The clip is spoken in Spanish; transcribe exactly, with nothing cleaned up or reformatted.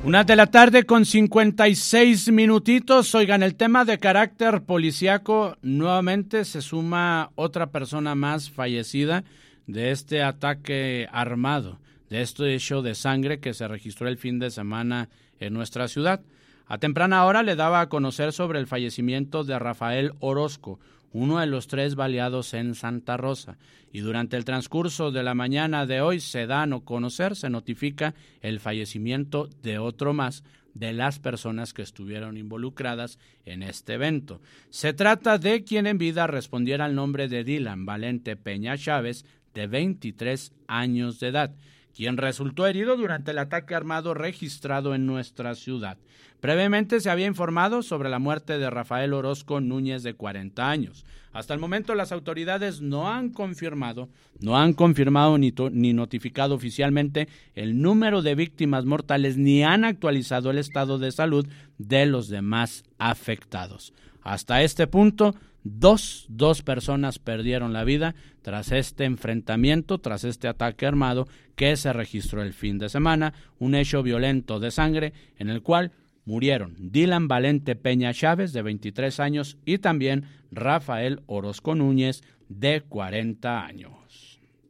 Una de la tarde con cincuenta y seis minutitos. Oigan, el tema de carácter policiaco, nuevamente se suma otra persona más fallecida de este ataque armado, de este hecho de sangre que se registró el fin de semana en nuestra ciudad. A temprana hora le daba a conocer sobre el fallecimiento de Rafael Orozco, uno de los tres baleados en Santa Rosa, y durante el transcurso de la mañana de hoy se da a conocer, se notifica el fallecimiento de otro más de las personas que estuvieron involucradas en este evento. Se trata de quien en vida respondiera al nombre de Dylan Valente Peña Chávez, de veintitrés años de edad, quien resultó herido durante el ataque armado registrado en nuestra ciudad. Previamente se había informado sobre la muerte de Rafael Orozco Núñez, de cuarenta años. Hasta el momento las autoridades no han confirmado, no han confirmado ni, to- ni notificado oficialmente el número de víctimas mortales, ni han actualizado el estado de salud de los demás afectados. Hasta este punto, Dos, dos personas perdieron la vida tras este enfrentamiento, tras este ataque armado que se registró el fin de semana, un hecho violento de sangre en el cual murieron Dylan Valente Peña Chávez, de veintitrés años, y también Rafael Orozco Núñez, de cuarenta años.